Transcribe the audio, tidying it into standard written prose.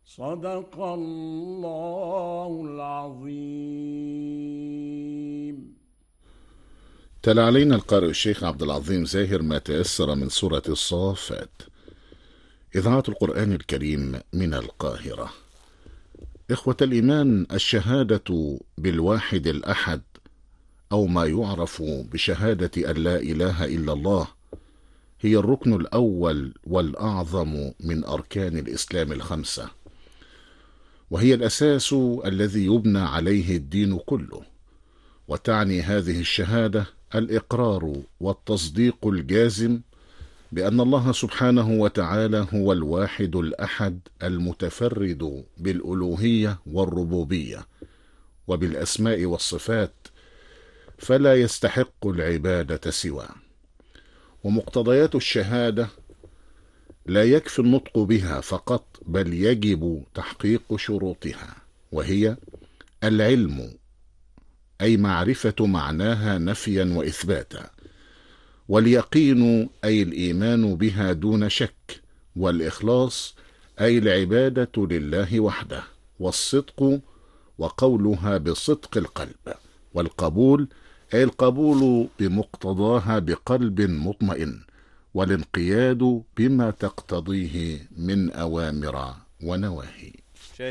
صدق الله العظيم. تلا علينا القارئ الشيخ عبد العظيم زاهر ما تيسر من سورة الصافات. إذاعة القرآن الكريم من القاهرة. إخوة الإيمان، الشهادة بالواحد الأحد أو ما يعرف بشهادة أن لا إله إلا الله هي الركن الأول والأعظم من أركان الإسلام الخمسة، وهي الأساس الذي يبنى عليه الدين كله. وتعني هذه الشهادة الإقرار والتصديق الجازم بأن الله سبحانه وتعالى هو الواحد الأحد المتفرد بالألوهية والربوبية وبالأسماء والصفات، فلا يستحق العبادة سواه. ومقتضيات الشهادة لا يكفي النطق بها فقط، بل يجب تحقيق شروطها، وهي العلم، أي معرفة معناها نفيا وإثباتا، واليقين أي الإيمان بها دون شك، والإخلاص أي العبادة لله وحده، والصدق وقولها بصدق القلب، والقبول أي القبول بمقتضاها بقلب مطمئن، والانقياد بما تقتضيه من أوامر ونواهي.